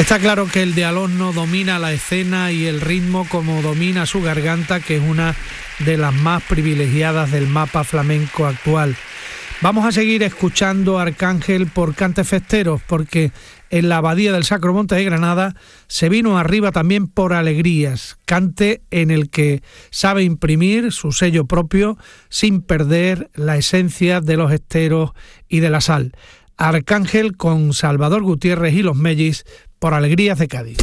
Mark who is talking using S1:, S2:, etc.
S1: Está claro que el dialog no domina la escena y el ritmo como domina su garganta, que es una de las más privilegiadas del mapa flamenco actual. Vamos a seguir escuchando a Arcángel por Cantes Festeros, porque en la Abadía del Sacro Monte de Granada se vino arriba también por Alegrías, cante en el que sabe imprimir su sello propio sin perder la esencia de los esteros y de la sal. Arcángel con Salvador Gutiérrez y los Mellis por Alegrías de Cádiz.